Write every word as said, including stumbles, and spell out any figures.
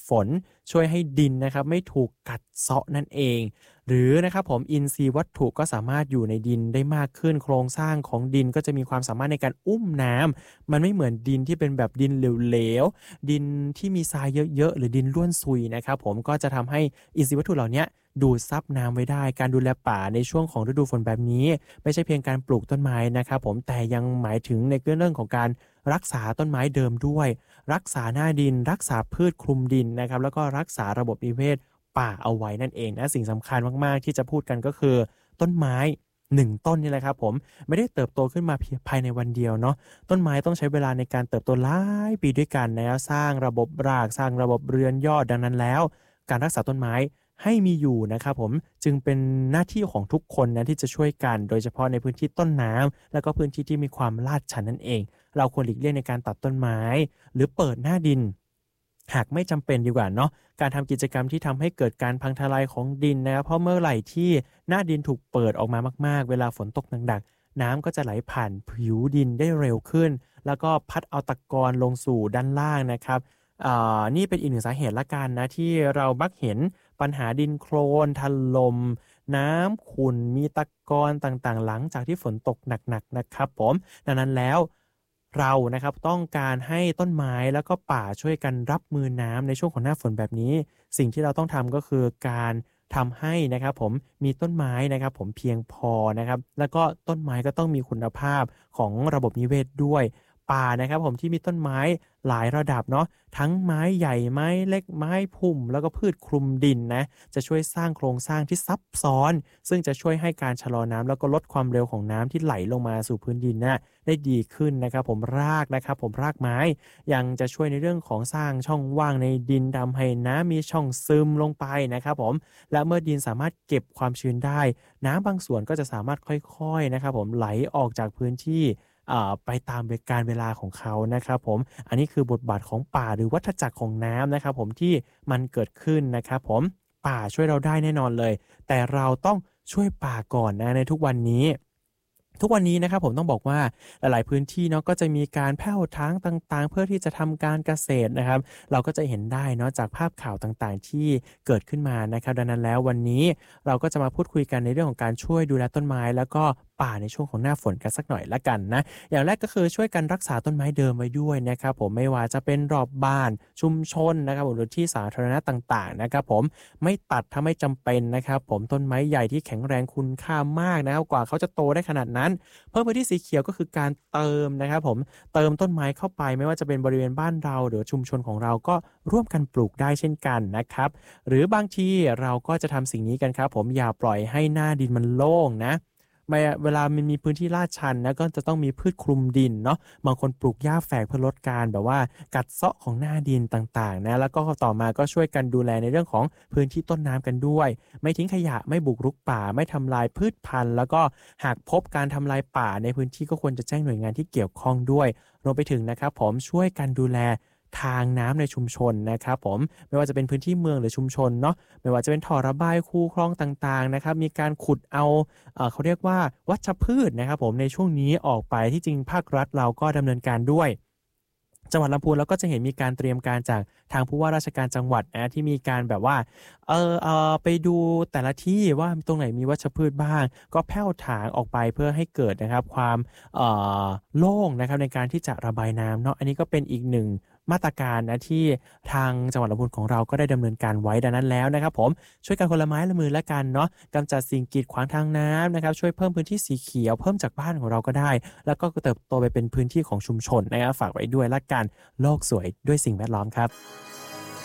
ฝนช่วยให้ดินนะครับไม่ถูกกัดเซาะนั่นเองหรือนะครับผมอินทรีย์วัตถุก็สามารถอยู่ในดินได้มากขึ้นโครงสร้างของดินก็จะมีความสามารถในการอุ้มน้ำมันไม่เหมือนดินที่เป็นแบบดินเหลวๆดินที่มีทรายเยอะๆหรือดินร่วนซุยนะครับผมก็จะทำให้อินทรีย์วัตถุเหล่านี้ดูดซับน้ำไว้ได้การดูแลป่าในช่วงของฤดูฝนแบบนี้ไม่ใช่เพียงการปลูกต้นไม้นะครับผมแต่ยังหมายถึงในเรื่องของการรักษาต้นไม้เดิมด้วยรักษาหน้าดินรักษาพืชคลุมดินนะครับแล้วก็รักษาระบบนิเวศป่าเอาไว้นั่นเองนะสิ่งสำคัญมากๆที่จะพูดกันก็คือต้นไม้หนึ่งต้นนี่แหละครับผมไม่ได้เติบโตขึ้นมาภายในวันเดียวเนาะต้นไม้ต้องใช้เวลาในการเติบโตหลายปีด้วยกันนะสร้างระบบรากสร้างระบบเรือนยอดดังนั้นแล้วการรักษาต้นไม้ให้มีอยู่นะครับผมจึงเป็นหน้าที่ของทุกคนนะที่จะช่วยกันโดยเฉพาะในพื้นที่ต้นน้ำแล้วก็พื้นที่ที่มีความลาดชันนั่นเองเราควรหลีกเลี่ยงในการตัดต้นไม้หรือเปิดหน้าดินหากไม่จำเป็นดีกว่าเนาะการทำกิจกรรมที่ทำให้เกิดการพังทลายของดินนะครับเพราะเมื่อไหร่ที่หน้าดินถูกเปิดออกมามากๆเวลาฝนตกหนักๆน้ำก็จะไหลผ่านผิวดินได้เร็วขึ้นแล้วก็พัดเอาตะกอนลงสู่ด้านล่างนะครับอ่านี่เป็นอีกหนึ่งสาเหตุละกันนะที่เรามักเห็นปัญหาดินโคลนถล่มน้ำขุ่นมีตะกอนต่างๆหลังจากที่ฝนตกหนักๆนะครับผมดังนั้นแล้วเรานะครับต้องการให้ต้นไม้แล้วก็ป่าช่วยกันรับมือน้ำในช่วงของหน้าฝนแบบนี้สิ่งที่เราต้องทำก็คือการทำให้นะครับผมมีต้นไม้นะครับผมเพียงพอนะครับแล้วก็ต้นไม้ก็ต้องมีคุณภาพของระบบนิเวศด้วยป่านะครับผมที่มีต้นไม้หลายระดับเนาะทั้งไม้ใหญ่ไม้เล็กไม้พุ่มแล้วก็พืชคลุมดินนะจะช่วยสร้างโครงสร้างที่ซับซ้อนซึ่งจะช่วยให้การชะลอน้ำแล้วก็ลดความเร็วของน้ำที่ไหลลงมาสู่พื้นดินนะได้ดีขึ้นนะครับผมรากนะครับผมรากไม้ยังจะช่วยในเรื่องของสร้างช่องว่างในดินทำให้น้ำมีช่องซึมลงไปนะครับผมและเมื่อดินสามารถเก็บความชื้นได้น้ำบางส่วนก็จะสามารถค่อยๆนะครับผมไหลออกจากพื้นที่ไปตามการเวลาของเขานะครับผมอันนี้คือบทบาทของป่าหรือวัฏจักรของน้ำนะครับผมที่มันเกิดขึ้นนะครับผมป่าช่วยเราได้แน่นอนเลยแต่เราต้องช่วยป่าก่อนนะในทุกวันนี้ทุกวันนี้นะครับผมต้องบอกว่าหลายๆพื้นที่เนาะก็จะมีการแผ่วถางต่างๆเพื่อที่จะทำการเกษตรนะครับเราก็จะเห็นได้เนาะจากภาพข่าวต่างๆที่เกิดขึ้นมานะครับดังนั้นแล้ววันนี้เราก็จะมาพูดคุยกันในเรื่องของการช่วยดูแลต้นไม้แล้วก็ป่าในช่วงของหน้าฝนกันสักหน่อยละกันนะอย่างแรกก็คือช่วยกันรักษาต้นไม้เดิมไว้ด้วยนะครับผมไม่ว่าจะเป็นรอบบ้านชุมชนนะครับหรือที่สาธารณะต่างๆนะครับผมไม่ตัดถ้าไม่จำเป็นนะครับผมต้นไม้ใหญ่ที่แข็งแรงคุณค่ามากนะครับกว่าเขาจะโตได้ขนาดนั้นเพิ่มพื้นที่สีเขียวก็คือการเติมนะครับผมเติมต้นไม้เข้าไปไม่ว่าจะเป็นบริเวณบ้านเราหรือชุมชนของเราก็ร่วมกันปลูกได้เช่นกันนะครับหรือบางทีเราก็จะทำสิ่งนี้กันครับผมอย่าปล่อยให้หน้าดินมันโล่งนะเวลามันมีพื้นที่ลาดชันนะก็จะต้องมีพืชคลุมดินเนาะบางคนปลูกหญ้าแฝกเพื่อลดการแบบว่ากัดเซาะของหน้าดินต่างๆนะแล้วก็ต่อมาก็ช่วยกันดูแลในเรื่องของพื้นที่ต้นน้ำกันด้วยไม่ทิ้งขยะไม่บุกรุกป่าไม่ทำลายพืชพันธุ์แล้วก็หากพบการทำลายป่าในพื้นที่ก็ควรจะแจ้งหน่วยงานที่เกี่ยวข้องด้วยรวมไปถึงนะครับผมช่วยกันดูแลทางน้ำในชุมชนนะครับผมไม่ว่าจะเป็นพื้นที่เมืองหรือชุมชนเนาะไม่ว่าจะเป็นท่อระบายคูคลองต่างๆนะครับมีการขุดเอาเอ่อเขาเรียกว่าวัชพืชนะครับผมในช่วงนี้ออกไปที่จริงภาครัฐเราก็ดำเนินการด้วยจังหวัดลำพูนเราก็จะเห็นมีการเตรียมการจากทางผู้ว่าราชการจังหวัดนะที่มีการแบบว่าเออเออไปดูแต่ละที่ว่าตรงไหนมีวัชพืชบ้างก็แผ่วถางออกไปเพื่อให้เกิดนะครับความเอ่อโล่งนะครับในการที่จะระบายน้ำเนาะอันนี้ก็เป็นอีกหนึ่งมาตรการนะที่ทางจังหวัดลำพูนของเราก็ได้ดำเนินการไว้ดังนั้นแล้วนะครับผมช่วยกันคนละไม้ละมือละกันเนาะกำจัดสิ่งกีดขวางทางน้ำนะครับช่วยเพิ่มพื้นที่สีเขียวเพิ่มจากบ้านของเราก็ได้แล้วก็เติบโตไปเป็นพื้นที่ของชุมชนนะครับฝากไว้ด้วยละกันโลกสวยด้วยสิ่งแวดล้อมครับ